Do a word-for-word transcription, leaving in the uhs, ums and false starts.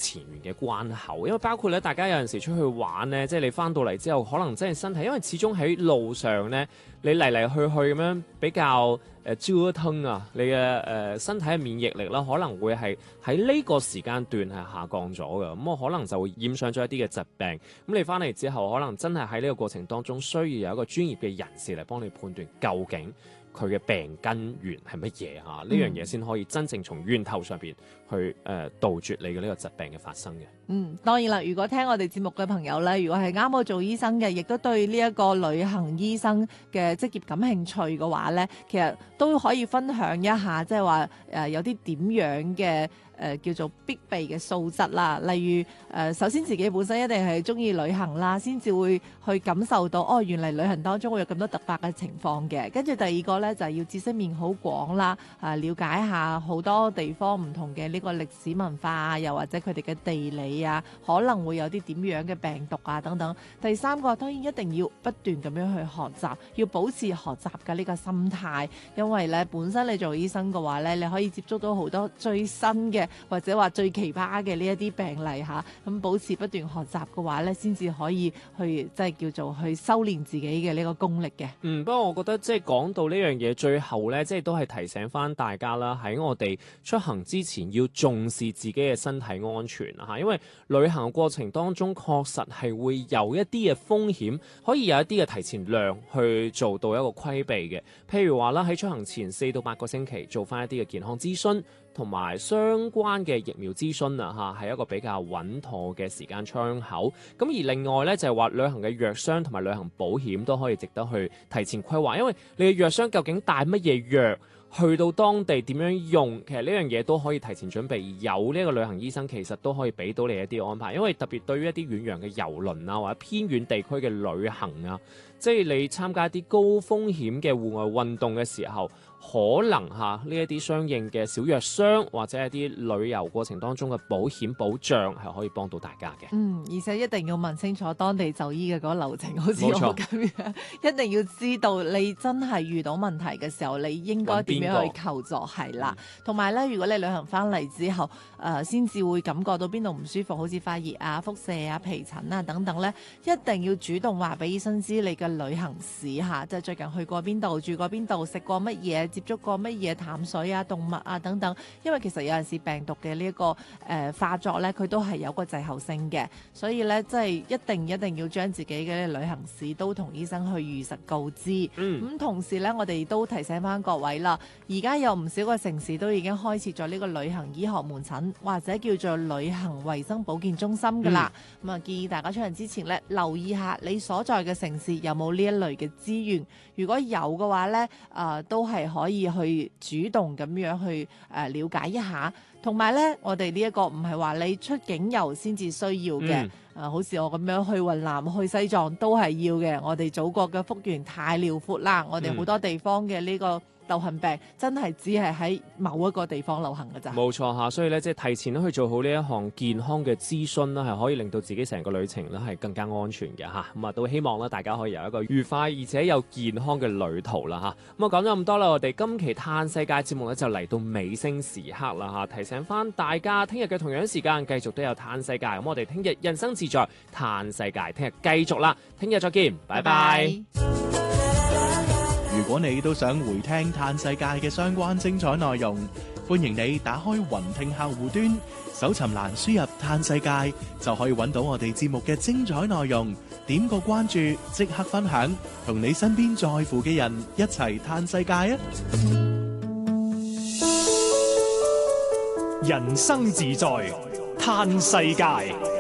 前緣嘅關口，因為包括咧大家有陣時出去玩咧，即係你翻到嚟之後，可能真係身體，因為始終喺路上咧，你嚟嚟去去咁樣比較誒折騰啊，你嘅誒、呃、身體嘅免疫力啦，可能會係喺呢個時間段係下降咗嘅，咁我可能就會染上咗一啲嘅疾病。咁你翻嚟之後，可能真係喺呢個過程當中，需要有一個專業嘅人士嚟幫你判斷究竟佢嘅病根源係乜嘢嚇？呢、嗯、樣嘢先可以真正從源頭上邊去誒、呃、杜絕你嘅呢個疾病嘅發生嘅。 嗯，當然啦，如果聽我哋節目嘅朋友咧，如果係啱好做醫生嘅，亦都對呢一個旅行醫生嘅職業感興趣嘅話咧，其實都可以分享一下，即係話誒有啲點樣嘅誒、呃、叫做必備嘅素質啦。例如誒、呃，首先自己本身一定係中意旅行啦，先至會去感受到哦，原嚟旅行當中會有咁多突發嘅情況嘅。跟住第二個咧就係、是、要知識面好廣啦，啊了解下好多地方唔同嘅呢個歷史文化啊，又或者佢哋嘅地理啊，可能會有啲點樣嘅病毒啊等等。第三個當然一定要不斷咁樣去學習，要保持學習嘅呢個心態，因為咧本身你做醫生嘅話咧，你可以接觸到好多最新嘅或者話最奇葩嘅呢一啲病例嚇，咁保持不斷學習嘅話咧，先至可以去即係叫做去修煉自己嘅呢個功力嘅。 嗯，不過我覺得即係講到呢樣嘢，最後咧即係都係提醒翻大家啦，喺我哋出行之前要重視自己嘅身體安全啊嚇，因為旅行嘅過程當中確實係會有一啲嘅風險，可以有一啲嘅提前量去做到一個規避嘅。譬如話啦，喺出行前四到八個星期做翻一啲嘅健康諮詢同埋相關嘅疫苗諮詢啊嚇，係一個比較穩妥嘅時間窗口。咁而另外咧就係話旅行嘅藥箱同埋旅行保險都可以值得去提前規劃，因為你嘅藥箱究竟帶乜嘢藥，去到當地點樣用，其實呢樣嘢都可以提前準備。有呢個旅行醫生其實都可以俾到你一啲安排，因為特別對於一啲遠洋嘅郵輪啊或者偏遠地區嘅旅行啊，即係你參加一啲高風險嘅戶外運動嘅時候，可能嚇呢一啲相應嘅小藥箱或者一啲旅遊過程當中嘅保險保障係可以幫到大家嘅。 嗯，而且一定要問清楚當地就醫嘅嗰個流程，好似我咁樣，一定要知道你真係遇到問題嘅時候，你應該點樣去求助係啦。同埋咧，如果你旅行翻嚟之後，誒先至會感覺到邊度唔舒服，好似發熱啊、腹瀉啊、皮疹啊等等咧，一定要主動話俾醫生知你嘅旅行史嚇，即係最近去過邊度、住過邊度、食過乜嘢、接觸過乜嘢淡水啊、動物啊等等。因為其實有陣時病毒嘅呢一個誒、呃、化作咧，佢都係有個滯後性嘅，所以咧即係一定一定要將自己嘅旅行史都同醫生去如實告知。咁、嗯、同時咧，我哋都提醒翻各位啦，而家有唔少個城市都已經開設咗呢個旅行醫學門診或者叫做旅行衛生保健中心噶啦。咁啊、嗯，建議大家出行之前咧，留意下你所在嘅城市有冇呢一類嘅資源。如果有嘅話咧，誒、呃、都係可以去主動咁樣去誒、呃、了解一下。同埋咧，我哋呢一個唔係話你出境遊先至需要嘅，誒、嗯呃、好似我咁樣去雲南、去西藏都係要嘅。我哋祖國嘅幅員太遼闊啦，我哋好多地方嘅呢、這個。流行病真係只係喺某一個地方流行㗎咋。冇錯嚇，所以咧即係提前去做好呢一項健康嘅諮詢啦，係可以令到自己成個旅程咧係更加安全嘅嚇。咁啊都希望咧大家可以有一個愉快而且又健康嘅旅途啦嚇。咁啊講咗咁多啦，我哋今期嘆世界節目咧就嚟到尾聲時刻啦嚇。提醒翻大家，聽日嘅同樣時間繼續都有嘆世界。咁我哋聽日人生自在嘆世界，聽日繼續啦。聽日再見，拜拜。Bye bye。 如果你都想回聽嘆世界嘅相關精彩內容，歡迎你打開雲聽客戶端，搜尋欄輸入嘆世界，就可以揾到我哋節目嘅精彩內容。點個關注，即刻分享，同你身邊在乎嘅人一齊嘆世界啊！ 人生自在嘆世界。